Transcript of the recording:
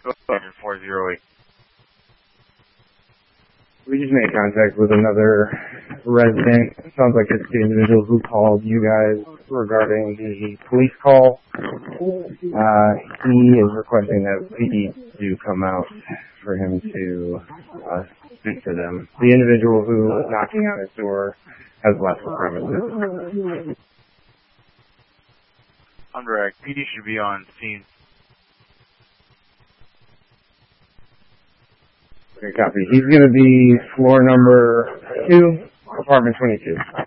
408. We just made contact with another resident. It sounds like it's the individual who called you guys regarding the police call. He is requesting that PD do come out for him to speak to them. The individual who is knocking on his door has left the premises. Under PD should be on scene. Okay, copy. He's going to be floor number 2, apartment 22.